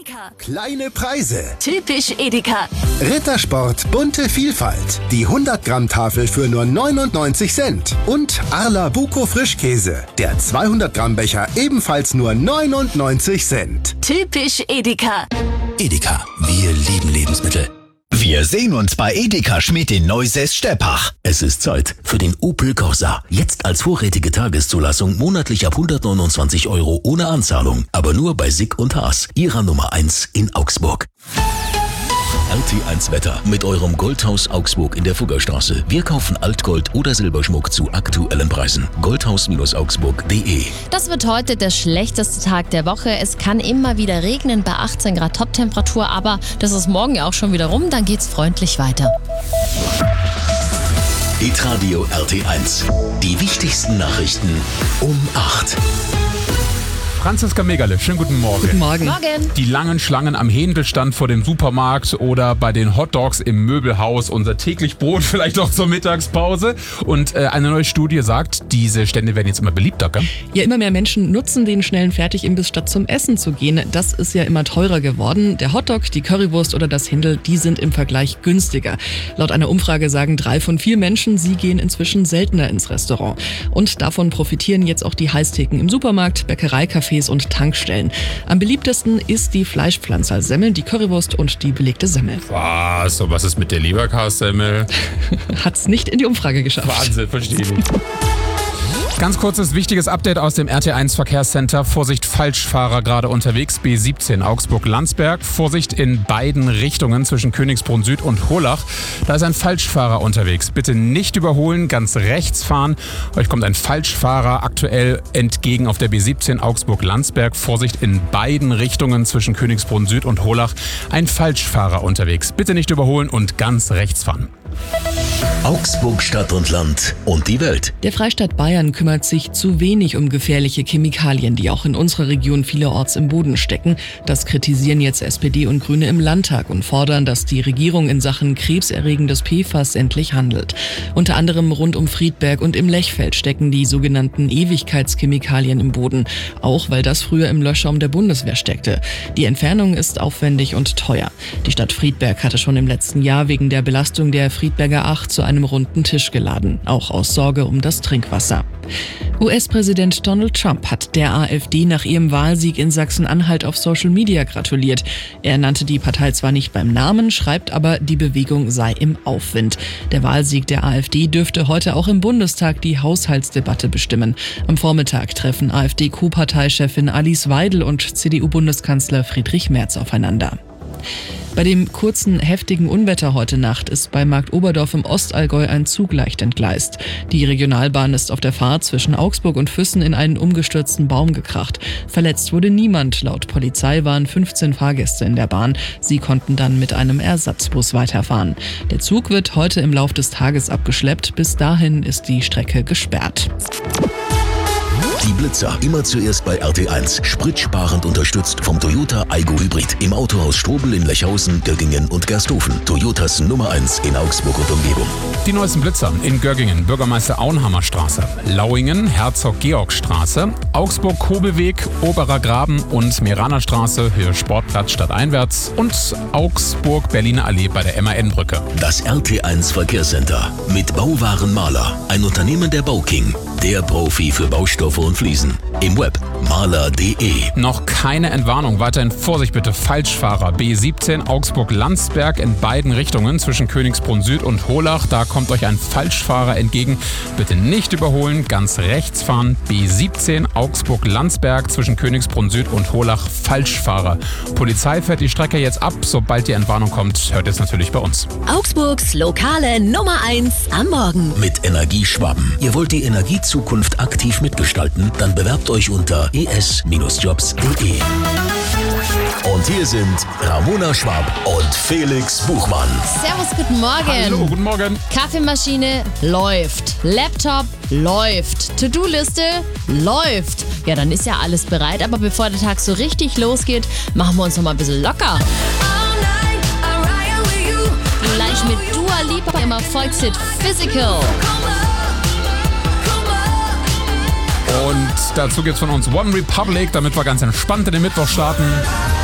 Edeka. Kleine Preise. Typisch Edeka. Rittersport bunte Vielfalt. Die 100 Gramm Tafel für nur 99 Cent. Und Arla Buko Frischkäse. Der 200 Gramm Becher ebenfalls nur 99 Cent. Typisch Edeka. Edeka, wir lieben Lebensmittel. Wir sehen uns bei Edeka Schmidt in Neusäß-Steppach. Es ist Zeit für den Opel Corsa. Jetzt als vorrätige Tageszulassung monatlich ab 129 € ohne Anzahlung. Aber nur bei Sick und Haas, ihrer Nummer 1 in Augsburg. RT1 Wetter mit eurem Goldhaus Augsburg in der Fuggerstraße. Wir kaufen Altgold oder Silberschmuck zu aktuellen Preisen. Goldhaus-augsburg.de. Das wird heute der schlechteste Tag der Woche. Es kann immer wieder regnen bei 18 Grad Toptemperatur, aber das ist morgen ja auch schon wieder rum, dann geht's freundlich weiter. Hitradio RT1. Die wichtigsten Nachrichten um 8. Franziska Megale, schönen guten Morgen. Guten Morgen. Morgen. Die langen Schlangen am Händelstand vor dem Supermarkt oder bei den Hotdogs im Möbelhaus, unser täglich Brot vielleicht auch zur Mittagspause. Und eine neue Studie sagt, diese Stände werden jetzt immer beliebter, gell? Ja, immer mehr Menschen nutzen den schnellen Fertigimbiss, statt zum Essen zu gehen. Das ist ja immer teurer geworden. Der Hotdog, die Currywurst oder das Händel, die sind im Vergleich günstiger. Laut einer Umfrage sagen 3 von 4 Menschen, sie gehen inzwischen seltener ins Restaurant. Und davon profitieren jetzt auch die Heißtheken im Supermarkt, Bäckereicafés und Tankstellen. Am beliebtesten ist die Fleischpflanzer-Semmel, die Currywurst und die belegte Semmel. Was? Und was ist mit der Leberkassemmel? Hat's nicht in die Umfrage geschafft. Wahnsinn, verstehe ich. Ganz kurzes, wichtiges Update aus dem RT1 Verkehrscenter. Vorsicht, Falschfahrer gerade unterwegs. B17 Augsburg-Landsberg. Vorsicht in beiden Richtungen zwischen Königsbrunn Süd und Hollach. Da ist ein Falschfahrer unterwegs. Bitte nicht überholen, ganz rechts fahren. Euch kommt ein Falschfahrer aktuell entgegen auf der B17 Augsburg-Landsberg. Vorsicht in beiden Richtungen zwischen Königsbrunn Süd und Hollach. Ein Falschfahrer unterwegs. Bitte nicht überholen und ganz rechts fahren. Augsburg Stadt und Land und die Welt. Der Freistaat Bayern kümmert sich zu wenig um gefährliche Chemikalien, die auch in unserer Region vielerorts im Boden stecken. Das kritisieren jetzt SPD und Grüne im Landtag und fordern, dass die Regierung in Sachen krebserregendes PFAS endlich handelt. Unter anderem rund um Friedberg und im Lechfeld stecken die sogenannten Ewigkeitschemikalien im Boden, auch weil das früher im Löschraum der Bundeswehr steckte. Die Entfernung ist aufwendig und teuer. Die Stadt Friedberg hatte schon im letzten Jahr wegen der Belastung der Friedberger Acht zu einem runden Tisch geladen, auch aus Sorge um das Trinkwasser. US-Präsident Donald Trump hat der AfD nach ihrem Wahlsieg in Sachsen-Anhalt auf Social Media gratuliert. Er nannte die Partei zwar nicht beim Namen, schreibt aber, die Bewegung sei im Aufwind. Der Wahlsieg der AfD dürfte heute auch im Bundestag die Haushaltsdebatte bestimmen. Am Vormittag treffen AfD-Co-Parteichefin Alice Weidel und CDU-Bundeskanzler Friedrich Merz aufeinander. Bei dem kurzen, heftigen Unwetter heute Nacht ist bei Marktoberdorf im Ostallgäu ein Zug leicht entgleist. Die Regionalbahn ist auf der Fahrt zwischen Augsburg und Füssen in einen umgestürzten Baum gekracht. Verletzt wurde niemand. Laut Polizei waren 15 Fahrgäste in der Bahn. Sie konnten dann mit einem Ersatzbus weiterfahren. Der Zug wird heute im Lauf des Tages abgeschleppt. Bis dahin ist die Strecke gesperrt. Die Blitzer, immer zuerst bei RT1. Spritsparend unterstützt vom Toyota Aygo Hybrid. Im Autohaus Strobel in Lechhausen, Göggingen und Gersthofen. Toyotas Nummer 1 in Augsburg und Umgebung. Die neuesten Blitzer in Göggingen, Bürgermeister Auenhammer Straße, Lauingen, Herzog-Georg-Straße, Augsburg-Kobelweg, Oberer Graben und Meraner Straße, Höhe Sportplatz stadteinwärts und Augsburg-Berliner Allee bei der MAN-Brücke. Das RT1 Verkehrscenter mit Bauwaren Maler, ein Unternehmen der Bauking, der Profi für Baustoffe und Fliesen. Im Web maler.de. Noch keine Entwarnung. Weiterhin Vorsicht bitte. Falschfahrer. B17 Augsburg-Landsberg in beiden Richtungen zwischen Königsbrunn Süd und Hollach. Da kommt euch ein Falschfahrer entgegen. Bitte nicht überholen. Ganz rechts fahren. B17 Augsburg-Landsberg zwischen Königsbrunn Süd und Hollach. Falschfahrer. Polizei fährt die Strecke jetzt ab. Sobald die Entwarnung kommt, hört es natürlich bei uns. Augsburgs lokale Nummer 1 am Morgen. Mit Energieschwaben. Ihr wollt die Energiezukunft aktiv mitgestalten? Dann bewerbt euch unter es-jobs.de. Und hier sind Ramona Schwab und Felix Buchmann. Servus, guten Morgen. Hallo, guten Morgen. Kaffeemaschine läuft. Laptop läuft. To-Do-Liste läuft. Ja, dann ist ja alles bereit. Aber bevor der Tag so richtig losgeht, machen wir uns noch mal ein bisschen locker. Gleich mit Dua Lipa im Erfolgshit Physical. Und dazu gibt's von uns One Republic, damit wir ganz entspannt in den Mittwoch starten.